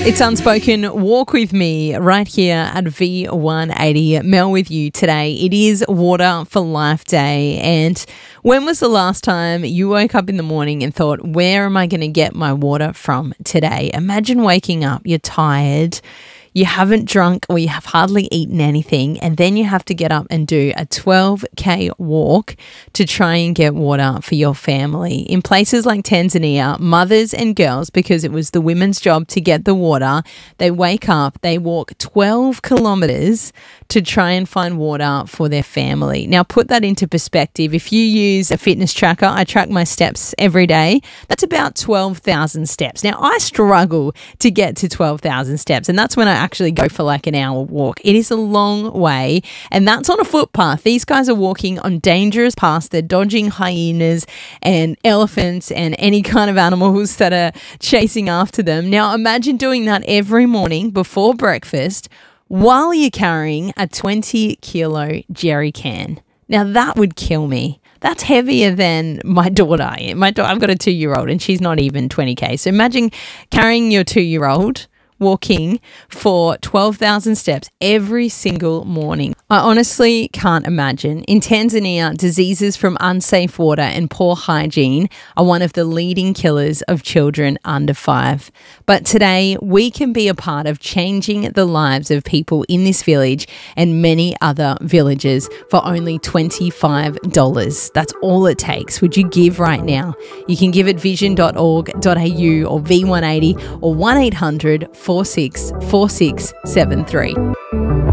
It's Unspoken Walk with me right here at V180. Mel with you today. It is Water for Life Day. And when was the last time you woke up in the morning and thought, where am I going to get my water from today? Imagine waking up, you're tired, you haven't drunk or you have hardly eaten anything, and then you have to get up and do a 12K walk to try and get water for your family. In places like Tanzania, mothers and girls, because it was the women's job to get the water, they wake up, they walk 12 kilometers to try and find water for their family. Now, put that into perspective. If you use a fitness tracker, I track my steps every day. That's about 12,000 steps. Now, I struggle to get to 12,000 steps, and that's when I actually go for like an hour walk. It is a long way, and that's on a footpath. These guys are walking on dangerous paths. They're dodging hyenas and elephants and any kind of animals that are chasing after them. Now, imagine doing that every morning before breakfast while you're carrying a 20-kilo jerry can. Now, that would kill me. That's heavier than my daughter. I've got a 2-year-old and she's not even 20K. So imagine carrying your 2-year-old walking for 12,000 steps every single morning. I honestly can't imagine. In Tanzania, diseases from unsafe water and poor hygiene are one of the leading killers of children under 5. But today, we can be a part of changing the lives of people in this village and many other villages for only $25. That's all it takes. Would you give right now? You can give at vision.org.au or V180 or 1-800-464673.